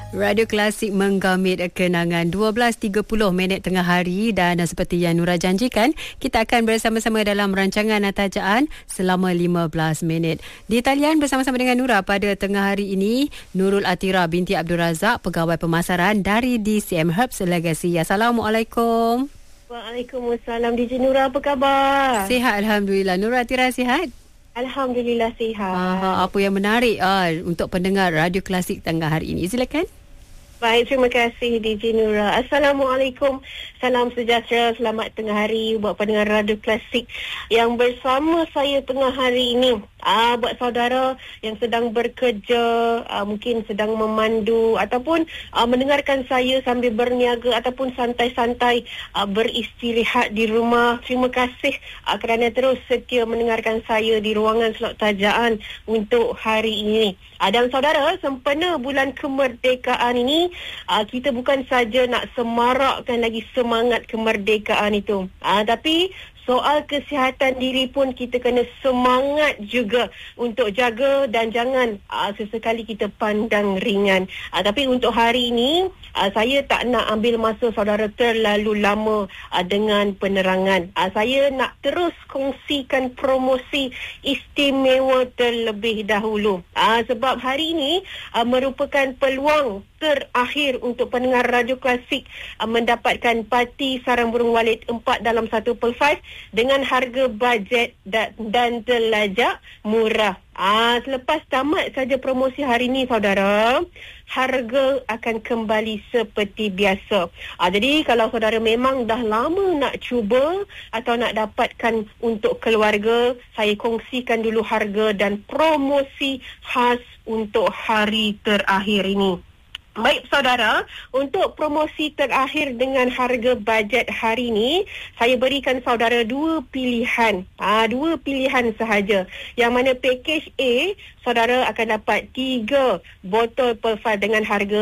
Radio Klasik menggamit kenangan 12.30 minit tengah hari dan seperti yang Nura janjikan, kita akan bersama-sama dalam rancangan tajaan selama 15 minit. Di talian bersama-sama dengan Nura pada tengah hari ini, Nurul Atira binti Abdul Razak, pegawai pemasaran dari DCM Herbs Legacy. Assalamualaikum. Waalaikumsalam. DJ Nura, apa khabar? Sihat, Alhamdulillah. Nurul Atira sihat? Alhamdulillah sihat. Apa yang menarik untuk pendengar Radio Klasik tengah hari ini? Silakan. Baik, terima kasih DJ Nura. Assalamualaikum. Salam sejahtera, selamat tengah hari buat pendengar Radio Klasik yang bersama saya tengah hari ini. Buat saudara yang sedang bekerja, mungkin sedang memandu ataupun mendengarkan saya sambil berniaga ataupun santai-santai beristirahat di rumah. Terima kasih kerana terus setia mendengarkan saya di ruangan slot tajaan untuk hari ini. Dan saudara, sempena bulan kemerdekaan ini, kita bukan saja nak semarakkan lagi semangat kemerdekaan itu, tapi soal kesihatan diri pun kita kena semangat juga untuk jaga dan jangan sesekali kita pandang ringan. Tapi untuk hari ini, saya tak nak ambil masa saudara terlalu lama dengan penerangan. Saya nak terus kongsikan promosi istimewa terlebih dahulu. Sebab hari ini merupakan peluang terakhir untuk pendengar Radio Klasik mendapatkan parti sarang burung walit 4 dalam 1/5 dengan harga bajet dan telajak murah. Selepas tamat saja promosi hari ini, saudara, harga akan kembali seperti biasa. Jadi kalau saudara memang dah lama nak cuba atau nak dapatkan untuk keluarga, saya kongsikan dulu harga dan promosi khas untuk hari terakhir ini. Baik saudara, untuk promosi terakhir dengan harga bajet hari ini, saya berikan saudara dua pilihan. Dua pilihan sahaja. Yang mana package A, saudara akan dapat 3 botol Perfal dengan harga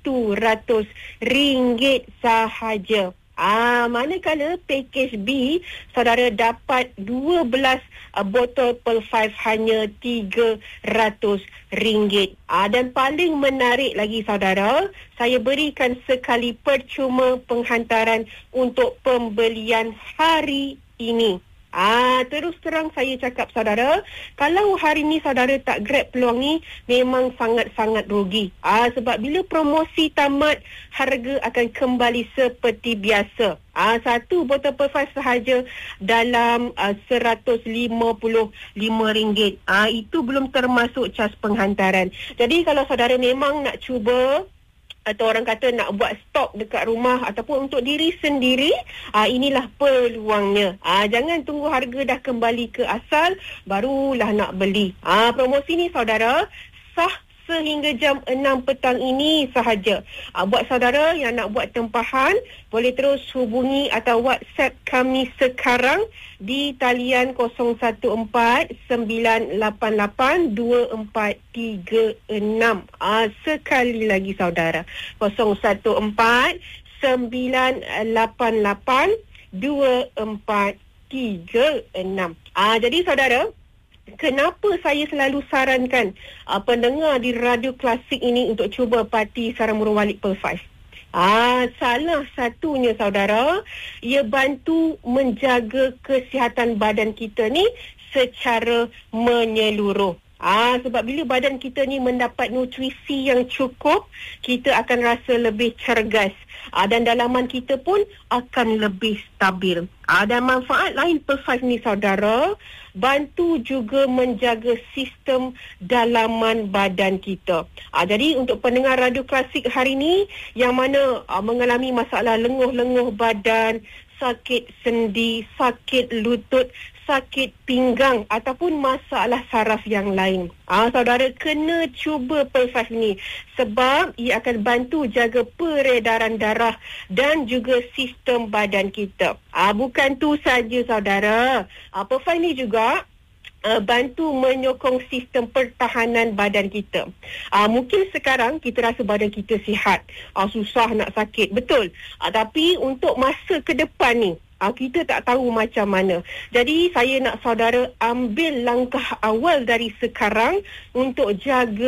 RM100 sahaja. Manakala package B, saudara dapat 12 botol Pearl 5 hanya RM300. Dan paling menarik lagi saudara, saya berikan sekali percuma penghantaran untuk pembelian hari ini. Terus terang saya cakap saudara, kalau hari ni saudara tak grab peluang ni, memang sangat-sangat rugi. Sebab bila promosi tamat, harga akan kembali seperti biasa. Satu botol Perfal sahaja dalam RM155. Itu belum termasuk cas penghantaran. Jadi kalau saudara memang nak cuba, atau orang kata nak buat stok dekat rumah ataupun untuk diri sendiri, inilah peluangnya. Jangan tunggu harga dah kembali ke asal barulah nak beli. Promosi ni saudara sah sehingga jam 6 petang ini sahaja. Buat saudara yang nak buat tempahan, boleh terus hubungi atau WhatsApp kami sekarang di talian 014-988-2436. Sekali lagi saudara, 014-988-2436. Jadi saudara, kenapa saya selalu sarankan pendengar di Radio Klasik ini untuk cuba parti sarang burung walit Pearl 5? Salah satunya saudara, ia bantu menjaga kesihatan badan kita ni secara menyeluruh. Sebab bila badan kita ni mendapat nutrisi yang cukup, kita akan rasa lebih cergas. Dan dalaman kita pun akan lebih stabil. Dan manfaat lain Pearl 5 ni saudara, bantu juga menjaga sistem dalaman badan kita. Jadi untuk pendengar Radio Klasik hari ini yang mana mengalami masalah lenguh-lenguh badan, sakit sendi, sakit lutut, sakit pinggang ataupun masalah saraf yang lain, saudara kena cuba Pearl 5 ni sebab ia akan bantu jaga peredaran darah dan juga sistem badan kita. Bukan tu saja saudara, Pearl 5 ni juga bantu menyokong sistem pertahanan badan kita. Mungkin sekarang kita rasa badan kita sihat, susah nak sakit, betul. Tapi untuk masa ke depan ni, kita tak tahu macam mana. Jadi saya nak saudara ambil langkah awal dari sekarang untuk jaga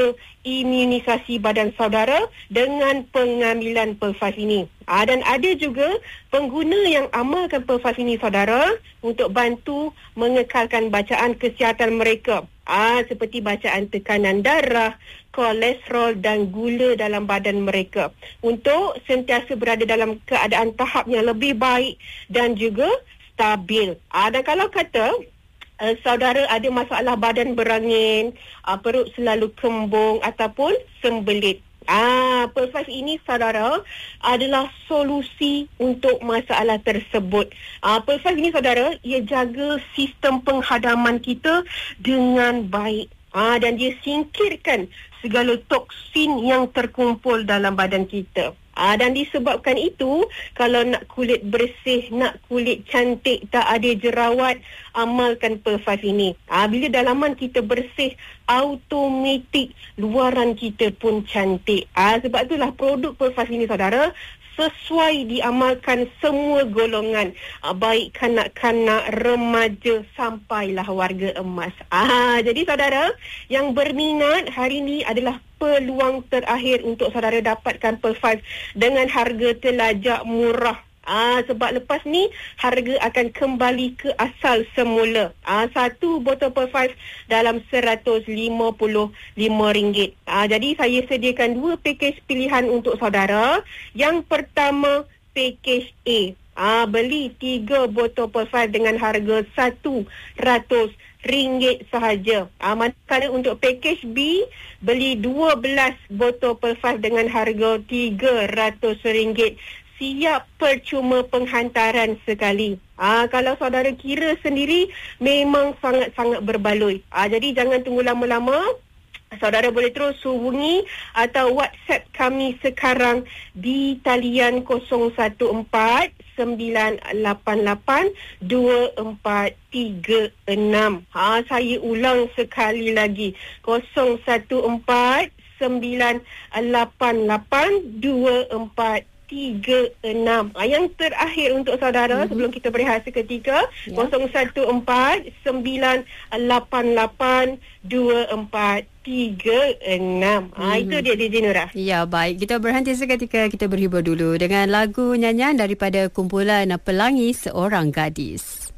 imunisasi badan saudara dengan pengambilan Pearl 5 ini. Dan ada juga pengguna yang amalkan Pearl 5 ini saudara untuk bantu mengekalkan bacaan kesihatan mereka. Seperti bacaan tekanan darah, kolesterol dan gula dalam badan mereka untuk sentiasa berada dalam keadaan tahap yang lebih baik dan juga stabil. Dan kalau kata saudara ada masalah badan berangin, perut selalu kembung ataupun sembelit, Pearl 5 ini saudara adalah solusi untuk masalah tersebut. Pearl 5 ini saudara, ia jaga sistem penghadaman kita dengan baik. Dan dia singkirkan segala toksin yang terkumpul dalam badan kita. Dan disebabkan itu, kalau nak kulit bersih, nak kulit cantik, tak ada jerawat, amalkan Pearl 5 ini. Bila dalaman kita bersih, automatik luaran kita pun cantik. Sebab itulah produk Pearl 5 ini saudara sesuai diamalkan semua golongan, baik kanak-kanak, remaja sampailah warga emas. Jadi saudara yang berminat, hari ini adalah peluang terakhir untuk saudara dapatkan Pearl 5 dengan harga terlajak murah. Sebab lepas ni harga akan kembali ke asal semula. Satu botol Pearl 5 dalam RM155. Jadi saya sediakan 2 pakej pilihan untuk saudara. Yang pertama, pakej A. Beli 3 botol Pearl 5 dengan harga RM100 sahaja. Manakala untuk pakej B, beli 12 botol Pearl 5 dengan harga RM300. Siap percuma penghantaran sekali. Kalau saudara kira sendiri, memang sangat-sangat berbaloi. Jadi jangan tunggu lama-lama. Saudara boleh terus hubungi atau WhatsApp kami sekarang di talian 014-988-2436. Saya ulang sekali lagi. 014-988-2436. Yang terakhir untuk saudara sebelum kita berehat seketika, 014-988-2436. Itu dia DJ Nura. Ya, baik. Kita berhenti seketika, kita berhibur dulu dengan lagu nyanyian daripada kumpulan Pelangi Seorang Gadis.